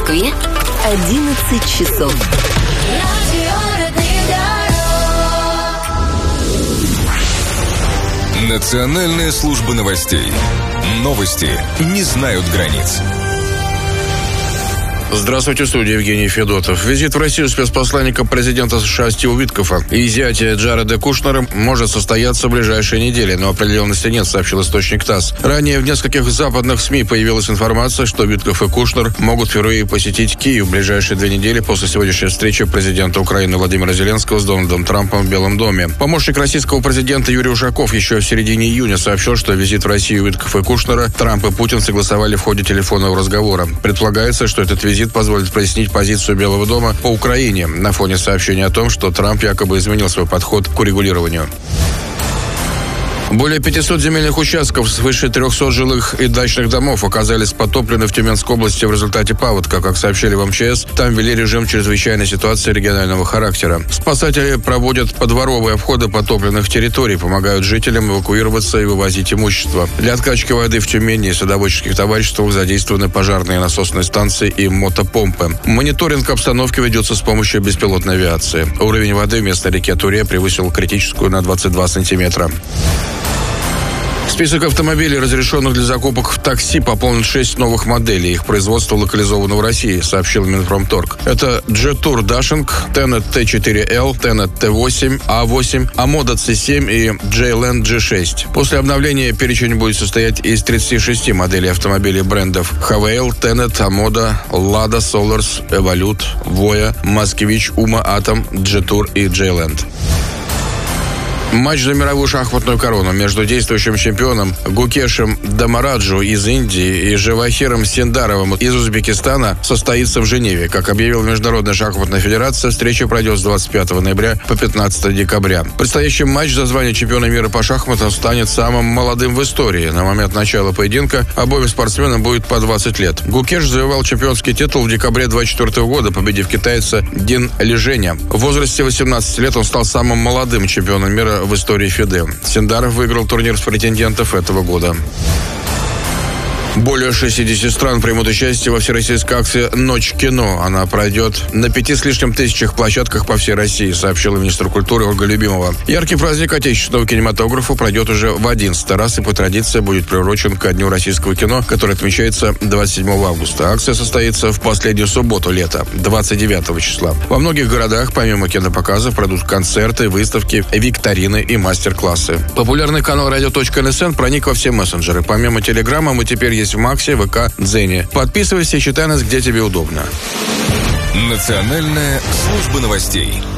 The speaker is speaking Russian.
Москве 11 часов. Национальная служба новостей. Новости не знают границ. Здравствуйте, в студии Евгений Федотов. Визит в Россию спецпосланника президента США Стива Уиткофа и зятя Джареда Кушнера может состояться в ближайшие недели, но определенности нет, сообщил источник ТАСС. Ранее в нескольких западных СМИ появилась информация, что Уиткоф и Кушнер могут впервые посетить Киев в ближайшие 2 недели после сегодняшней встречи президента Украины Владимира Зеленского с Дональдом Трампом в Белом доме. Помощник российского президента Юрий Ушаков еще в середине июня сообщил, что визит в Россию Уиткофа и Кушнера Трамп и Путин согласовали в ходе телефонного разговора. Предполагается, что этот визит позволит прояснить позицию Белого дома по Украине на фоне сообщения о том, что Трамп якобы изменил свой подход к урегулированию. Более 500 земельных участков, свыше 300 жилых и дачных домов оказались потоплены в Тюменской области в результате паводка. Как сообщили в МЧС, там ввели режим чрезвычайной ситуации регионального характера. Спасатели проводят подворовые обходы потопленных территорий, помогают жителям эвакуироваться и вывозить имущество. Для откачки воды в Тюмени и садоводческих товариществах задействованы пожарные насосные станции и мотопомпы. Мониторинг обстановки ведется с помощью беспилотной авиации. Уровень воды в местной реке Туре превысил критическую на 22 сантиметра. Список автомобилей, разрешенных для закупок в такси, пополнит 6 новых моделей. Их производство локализовано в России, сообщил Минпромторг. Это Jetour Dashing, Tenet T4L, Tenet T8, A8, Amoda C7 и J-Land G6. После обновления перечень будет состоять из 36 моделей автомобилей брендов Havail, Tenet, Amoda, Lada, Solars, Evolute, Voya, Moskvich, Uma, Atom, Jetour и J-Land. Матч за мировую шахматную корону между действующим чемпионом Гукешем Дамараджу из Индии и Живахиром Синдаровым из Узбекистана состоится в Женеве. Как объявила Международная шахматная федерация, встреча пройдет с 25 ноября по 15 декабря. Предстоящий матч за звание чемпиона мира по шахматам станет самым молодым в истории. На момент начала поединка обоим спортсменам будет по 20 лет. Гукеш завоевал чемпионский титул в декабре 2024 года, победив китайца Дин Лиженя. В возрасте 18 лет он стал самым молодым чемпионом мира в истории ФИДЕ. Синдаров выиграл турнир с претендентов этого года. Более 60 стран примут участие во всероссийской акции «Ночь кино». Она пройдет на 5 с лишним тысячах площадках по всей России, сообщила министр культуры Ольга Любимова. Яркий праздник отечественного кинематографа пройдет уже в 11-й раз и по традиции будет приурочен ко Дню российского кино, который отмечается 27 августа. Акция состоится в последнюю субботу лета, 29 числа. Во многих городах, помимо кинопоказов, пройдут концерты, выставки, викторины и мастер-классы. Популярный канал radio.nsn проник во все мессенджеры. Помимо Телеграма мы теперь есть в Максе, ВК, Дзене. Подписывайся и читай нас, где тебе удобно. Национальная служба новостей.